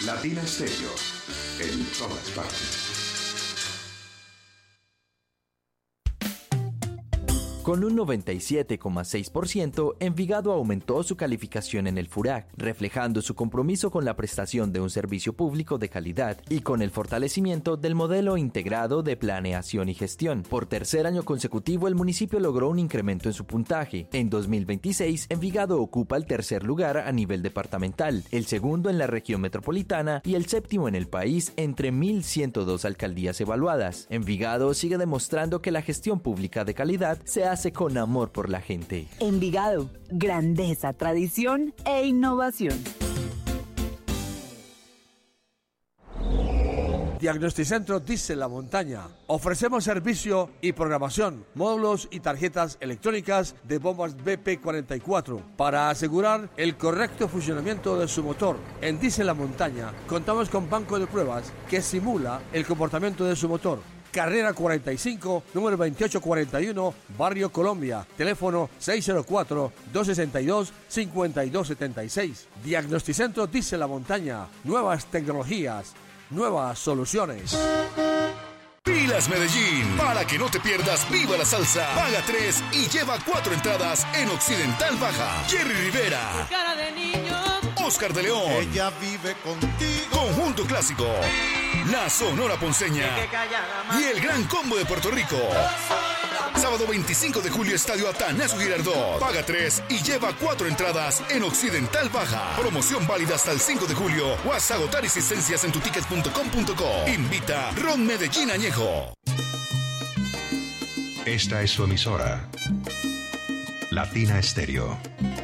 Latina Stereo, en todas partes. Con un 97,6%, Envigado aumentó su calificación en el FURAC, reflejando su compromiso con la prestación de un servicio público de calidad y con el fortalecimiento del modelo integrado de planeación y gestión. Por tercer año consecutivo, el municipio logró un incremento en su puntaje. En 2026, Envigado ocupa el tercer lugar a nivel departamental, el segundo en la región metropolitana y el séptimo en el país entre 1.102 alcaldías evaluadas. Envigado sigue demostrando que la gestión pública de calidad se hace con amor por la gente. Envigado, grandeza, tradición e innovación. Diagnosticentro Dice La Montaña. Ofrecemos servicio y programación, módulos y tarjetas electrónicas de bombas BP44 para asegurar el correcto funcionamiento de su motor. En Dice La Montaña contamos con banco de pruebas que simula el comportamiento de su motor. Carrera 45, número 2841, Barrio Colombia. Teléfono 604-262-5276. Diagnosticentro Dice La Montaña. Nuevas tecnologías, nuevas soluciones. Pilas Medellín, para que no te pierdas Viva la Salsa. Paga 3 y lleva 4 entradas en Occidental Baja. Jerry Rivera, Cara de niño, Oscar de León, Ella vive contigo. Conjunto Clásico, La Sonora Ponceña y el Gran Combo de Puerto Rico. Sábado 25 de julio, Estadio Atanasio Girardot. Paga 3 y lleva 4 entradas en Occidental Baja. Promoción válida hasta el 5 de julio o hasta agotar existencias en tutickets.com.co. Invita Ron Medellín Añejo. Esta es su emisora, Latina Stereo.